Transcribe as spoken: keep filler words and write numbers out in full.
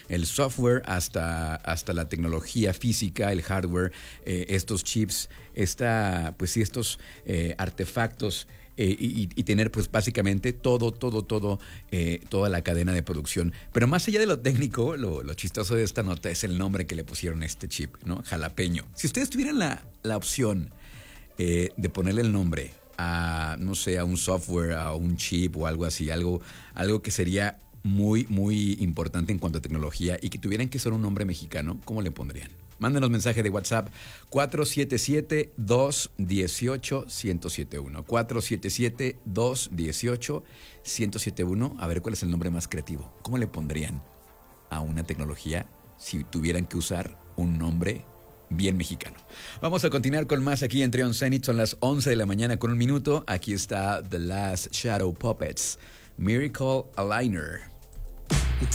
el software hasta, hasta la tecnología física, el hardware, eh, estos chips, esta, pues sí, estos eh, artefactos. Eh, y, y tener pues básicamente todo, todo, todo, eh, toda la cadena de producción. Pero más allá de lo técnico, lo, lo chistoso de esta nota es el nombre que le pusieron a este chip, ¿no? Jalapeño. Si ustedes tuvieran la, la opción eh, de ponerle el nombre a, no sé, a un software, a un chip o algo así, algo, algo que sería muy, muy importante en cuanto a tecnología y que tuvieran que ser un nombre mexicano, ¿cómo le pondrían? Mándenos mensaje de WhatsApp cuatro siete siete, dos uno ocho, uno cero siete uno. cuatro siete siete, dos uno ocho, uno cero siete uno. A ver cuál es el nombre más creativo. ¿Cómo le pondrían a una tecnología si tuvieran que usar un nombre bien mexicano? Vamos a continuar con más aquí en Trion Zenith. Son las once de la mañana con un minuto. Aquí está The Last Shadow Puppets, Miracle Aligner.